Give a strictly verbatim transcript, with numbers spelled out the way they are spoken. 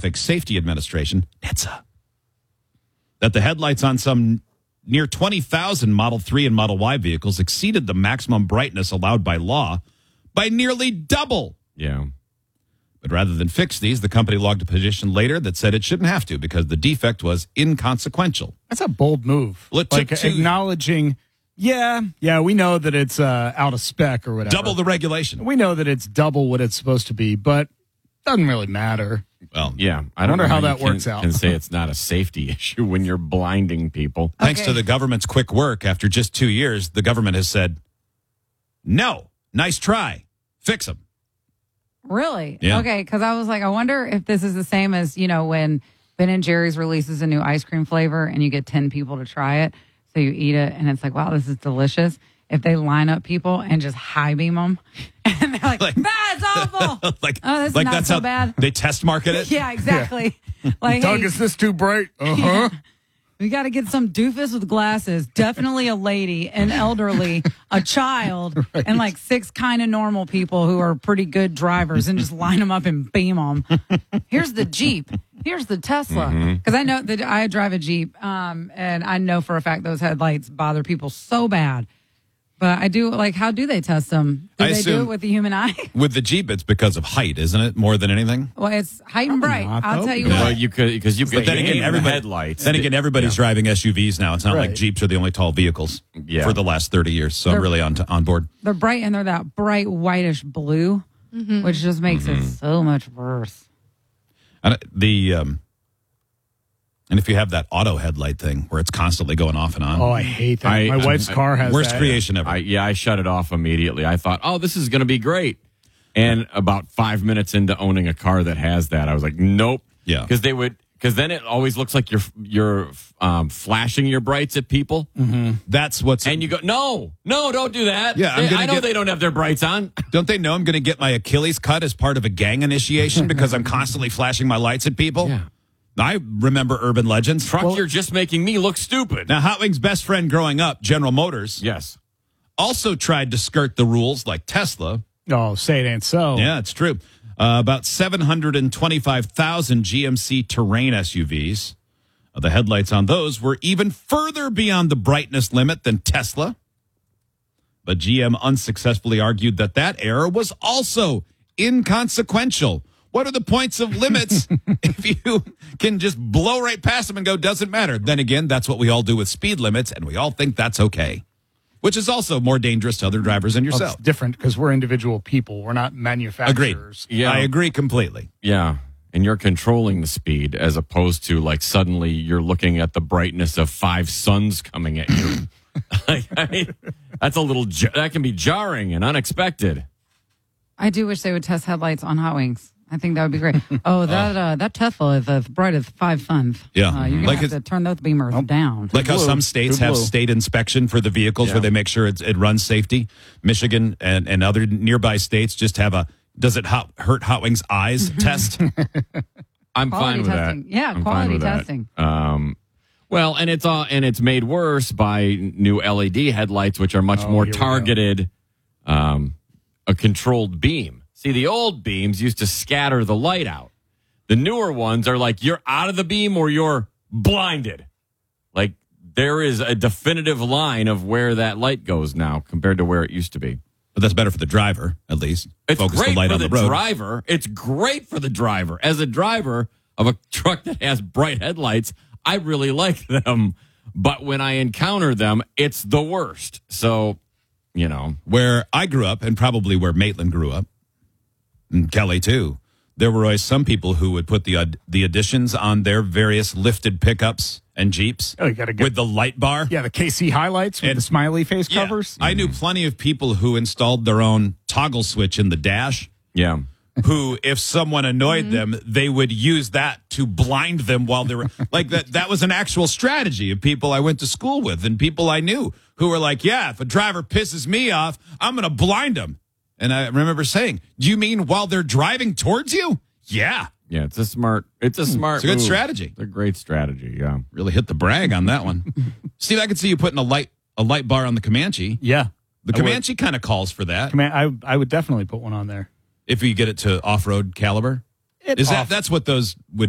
Traffic Safety Administration, NHTSA, that the headlights on some near twenty thousand Model three and Model Y vehicles exceeded the maximum brightness allowed by law by nearly double. Yeah. But rather than fix these, the company logged a petition later that said it shouldn't have to because the defect was inconsequential. That's a bold move. Well, it took like two- acknowledging, yeah, yeah, we know that it's uh, out of spec or whatever. Double the regulation. We know that it's double what it's supposed to be, but doesn't really matter. Well, Yeah. I don't wonder know how you that can, works out. can say it's not a safety issue when you're blinding people. thanks Okay. to the government's quick work, after just two years, the government has said, no, nice try, fix them. Really? Yeah. Okay, because I was like, I wonder if this is the same as, you know, when Ben and Jerry's releases a new ice cream flavor and you get ten people to try it. So you eat it and it's like, wow, this is delicious. If they line up people and just high beam them and they're like, Like- that's awful. like, Oh, this is like not that's so how bad. they test market it. Yeah, exactly. Like, Doug, hey, is this too bright? Uh-huh. we got to get some doofus with glasses, definitely a lady, an elderly, a child, and like six kind of normal people who are pretty good drivers and just line them up and beam them. Here's the Jeep. Here's the Tesla. Because I know that I drive a Jeep, um, and I know for a fact those headlights bother people so bad. But I do, like, how do they test them? Do I they do assume- it with the human eye? With the Jeep, it's because of height, isn't it? More than anything. Well, it's height and Probably bright. not, I'll though, tell you because- what. Well, you could because you But could then again, aim the everybody, headlights. then again, everybody's driving S U Vs now. It's not like Right. Jeeps are the only tall vehicles Yeah. for the last thirty years. So I'm They're- really on to, on board. They're bright and they're that bright whitish blue, which just makes it so much worse. And the um, and if you have that auto headlight thing where it's constantly going off and on, Oh, I hate that. I- My wife's I- car has worst that. creation ever. I, yeah, I shut it off immediately. I thought, oh, this is going to be great. And about five minutes into owning a car that has that, I was like, nope. Yeah. Because they would, because then it always looks like you're you're um, flashing your brights at people, That's what's. and you go, no, no, don't do that. Yeah, I'm They- gonna I know get- they don't have their brights on. Don't they know I'm going to get my Achilles cut as part of a gang initiation because I'm constantly flashing my lights at people? Yeah. I remember urban legends. Truck, you're just making me look stupid. Now, Hot Wings' best friend growing up, General Motors, Yes. also tried to skirt the rules like Tesla. Oh, say it ain't so. Yeah, it's true. Uh, about seven hundred twenty-five thousand G M C Terrain S U Vs. Uh, the headlights on those were even further beyond the brightness limit than Tesla. But G M unsuccessfully argued that that error was also inconsequential. What are the points of limits if you can just blow right past them and go, doesn't matter? Then again, that's what we all do with speed limits, and we all think that's okay, which is also more dangerous to other drivers than Well, yourself. it's different because we're individual people. We're not Agreed. manufacturers. Yeah. I agree completely. Yeah. And you're controlling the speed as opposed to like suddenly you're looking at the brightness of five suns coming at you. like, I mean, that's a little, j- that can be jarring and unexpected. I do wish they would test headlights on Hot Wings. I think that would be great. Oh, that uh, that Tesla is as bright as five suns. Yeah. uh, you're gonna Like have it's- to turn those beamers down. Like how blue. some states Too have blue. state inspection for the vehicles where they make sure it's, it runs safety. Michigan and, and other nearby states just have a does it hot, hurt Hot Wings' eyes test? I'm Quality fine with testing. that. Yeah, I'm fine quality with that. testing. Um, well, and it's all, and it's made worse by new L E D headlights, which are much Oh, more here we go. targeted, um, a controlled beam. See, the old beams used to scatter the light out. The newer ones are like you're out of the beam or you're blinded. Like there is a definitive line of where that light goes now compared to where it used to be. But that's better for the driver, at least. It's Focus great the light for on the, the road. driver. It's great for the driver. As a driver of a truck that has bright headlights, I really like them. But when I encounter them, it's the worst. So, you know. Where I grew up, and probably where Maitland grew up, and Kelly too, there were always some people who would put the ad- the additions on their various lifted pickups and Jeeps Oh, you gotta get- with the light bar. Yeah, the K C highlights with And- the smiley face Yeah. covers. I knew plenty of people who installed their own toggle switch in the dash. Yeah. Who, if someone annoyed them, they would use that to blind them while they were like that. That was an actual strategy of people I went to school with and people I knew who were like, yeah, if a driver pisses me off, I'm going to blind them. And I remember saying, do you mean while they're driving towards you? Yeah. Yeah, it's a smart, it's a smart It's a good move. strategy. It's a great strategy, yeah. Really hit the brag on that one. Steve, I could see you putting a light a light bar on the Comanche. Yeah. The I would. Comanche kind of calls for that. Command, I, I would definitely put one on there. If you get it to off-road caliber. It Is that off- that's what those would